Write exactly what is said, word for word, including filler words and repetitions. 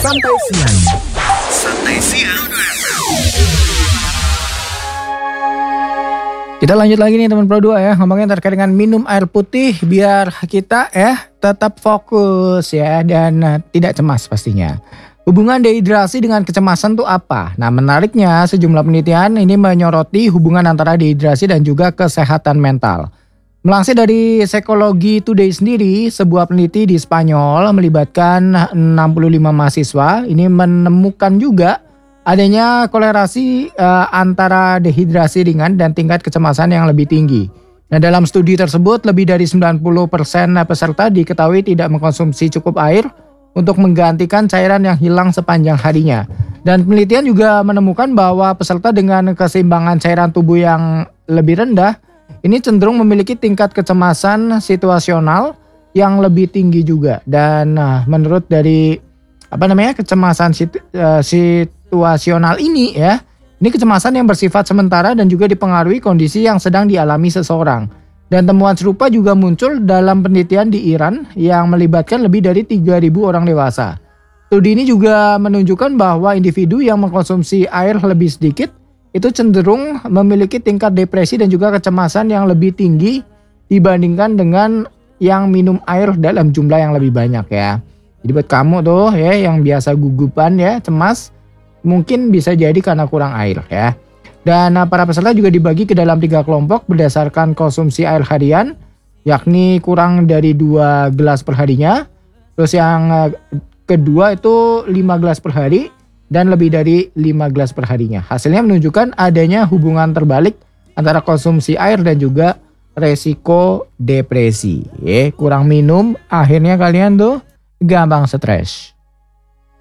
Santai Siang. Santai Siang. Kita lanjut lagi nih teman Pro dua ya, ngomongin terkait dengan minum air putih biar kita ya tetap fokus ya dan uh, tidak cemas pastinya. Hubungan dehidrasi dengan kecemasan tuh apa? Nah menariknya sejumlah penelitian ini menyoroti hubungan antara dehidrasi dan juga kesehatan mental. Melansir dari Psikologi Today sendiri, sebuah peneliti di Spanyol melibatkan enam puluh lima mahasiswa ini menemukan juga adanya kolerasi uh, antara dehidrasi ringan dan tingkat kecemasan yang lebih tinggi. Nah, dalam studi tersebut lebih dari sembilan puluh persen peserta diketahui tidak mengkonsumsi cukup air untuk menggantikan cairan yang hilang sepanjang harinya. Dan penelitian juga menemukan bahwa peserta dengan keseimbangan cairan tubuh yang lebih rendah ini cenderung memiliki tingkat kecemasan situasional yang lebih tinggi juga. Dan nah, menurut dari apa namanya kecemasan situ, uh, situasional ini ya, ini kecemasan yang bersifat sementara dan juga dipengaruhi kondisi yang sedang dialami seseorang. Dan temuan serupa juga muncul dalam penelitian di Iran yang melibatkan lebih dari tiga ribu orang dewasa. Studi ini juga menunjukkan bahwa individu yang mengkonsumsi air lebih sedikit itu cenderung memiliki tingkat depresi dan juga kecemasan yang lebih tinggi dibandingkan dengan yang minum air dalam jumlah yang lebih banyak ya. Jadi buat kamu tuh ya yang biasa gugupan ya, cemas, mungkin bisa jadi karena kurang air ya. Dan para peserta juga dibagi ke dalam tiga kelompok berdasarkan konsumsi air harian, yakni kurang dari dua gelas per harinya. Terus yang kedua itu lima gelas per hari dan lebih dari lima gelas per harinya. Hasilnya menunjukkan adanya hubungan terbalik antara konsumsi air dan juga resiko depresi. Eh, kurang minum, akhirnya kalian tuh gampang stres.